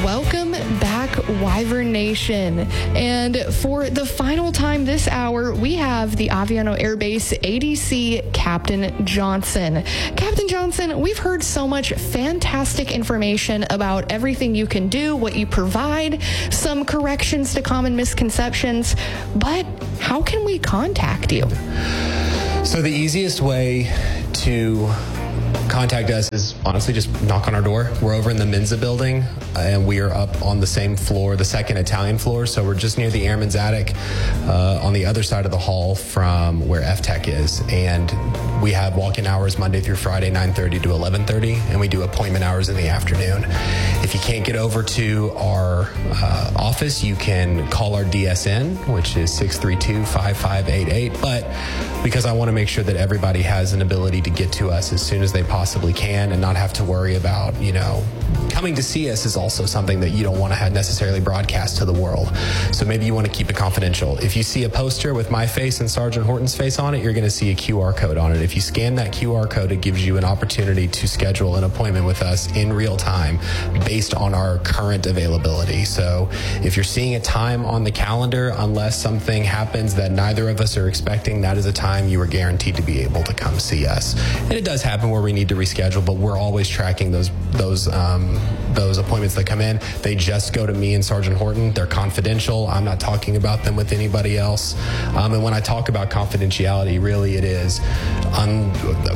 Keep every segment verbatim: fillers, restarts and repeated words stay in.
welcome back, Wyvern Nation. And for the final time this hour, we have the Aviano Air Base A D C Captain Johnson. Captain Johnson, we've heard so much fantastic information about everything you can do, what you provide, some corrections to common misconceptions, but how can we contact you? So the easiest way to contact us is honestly just knock on our door. We're over in the Menza building, and we are up on the same floor, the second Italian floor. So we're just near the Airman's Attic, uh, on the other side of the hall from where F TEC is. And we have walk-in hours Monday through Friday, nine thirty to eleven thirty, and we do appointment hours in the afternoon. If you can't get over to our uh, office, you can call our D S N, which is six three two, five five eight eight. But because I want to make sure that everybody has an ability to get to us as soon as they possibly can and not have to worry about, you know, coming to see us is also something that you don't want to have necessarily broadcast to the world. So maybe you want to keep it confidential. If you see a poster with my face and Sergeant Horton's face on it, you're going to see a Q R code on it. If you scan that Q R code, it gives you an opportunity to schedule an appointment with us in real time based on our current availability. So if you're seeing a time on the calendar, unless something happens that neither of us are expecting, that is a time you are guaranteed to be able to come see us. And it does happen where we need to reschedule, but we're always tracking those those um, those appointments that come in. They just go to me and Sergeant Horton. They're confidential. I'm not talking about them with anybody else. Um, and when I talk about confidentiality, really it is, um,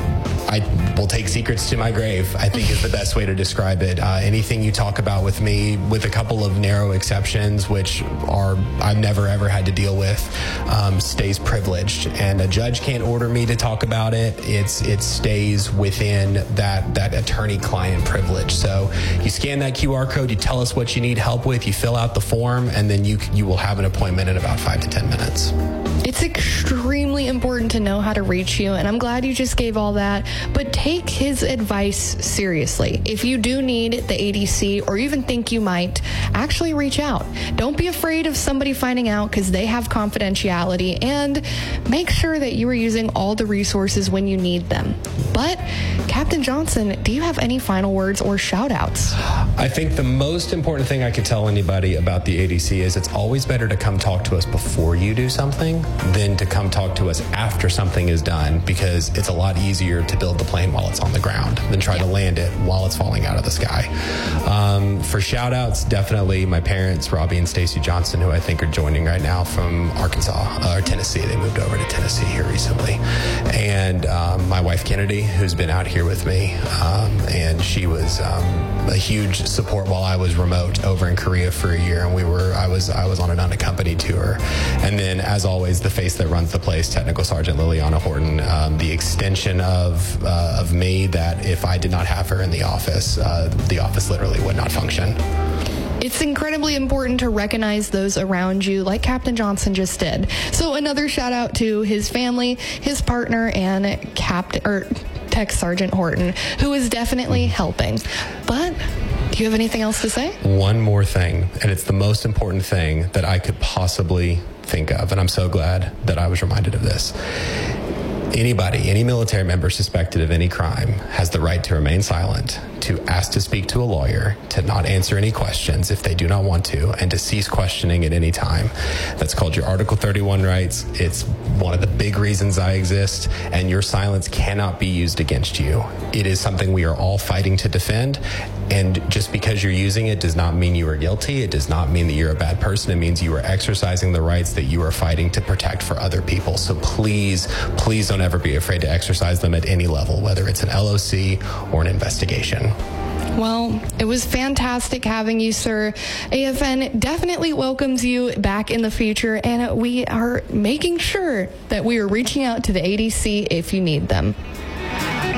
I will take secrets to my grave, I think is the best way to describe it. Uh, anything you talk about with me, with a couple of narrow exceptions, which are I've never ever had to deal with, um, stays privileged. And a judge can't order me to talk about it. It's it stays within that, that attorney-client privilege. So you scan that Q R code, you tell us what you need help with, you fill out the form, and then you you will have an appointment in about five to ten minutes. It's extremely important to know how to reach you, and I'm glad you just gave all that, but take his advice seriously. If you do need the A D C or even think you might, actually reach out. Don't be afraid of somebody finding out because they have confidentiality, and make sure that you are using all the resources when you need them. But Captain Johnson, do you have any final words or shout outs? I think the most important thing I could tell anybody about the A D C is it's always better to come talk to us before you do something than to come talk to us after something is done, because it's a lot easier to build the plane while it's on the ground than try yeah. to land it while it's falling out of the sky. Um, for shout outs, definitely my parents, Robbie and Stacy Johnson, who I think are joining right now from Arkansas uh, or Tennessee. They moved over to Tennessee here recently. And um, my wife Kennedy, who's been out here with me, um, and she was um, a huge support while I was remote over in Korea for a year, and we were I was I was on an unaccompanied tour. And then, as always, the face that runs the place, Technical Sergeant Liliana Horton, um, the extension of uh, of me that if I did not have her in the office, uh, the office literally would not function. It's incredibly important to recognize those around you, like Captain Johnson just did. So another shout out to his family, his partner, and Captain or Tech Sergeant Horton, who is definitely helping. But do you have anything else to say? One more thing, and it's the most important thing that I could possibly think of, and I'm so glad that I was reminded of this. Anybody, any military member suspected of any crime has the right to remain silent, to ask to speak to a lawyer, to not answer any questions if they do not want to, and to cease questioning at any time. That's called your Article thirty-one rights. It's one of the big reasons I exist, and your silence cannot be used against you. It is something we are all fighting to defend, and just because you're using it does not mean you are guilty. It does not mean that you're a bad person. It means you are exercising the rights that you are fighting to protect for other people. So please, please don't ever be afraid to exercise them at any level, whether it's an L O C or an investigation. Well, it was fantastic having you, sir. A F N definitely welcomes you back in the future, and we are making sure that we are reaching out to the A D C if you need them.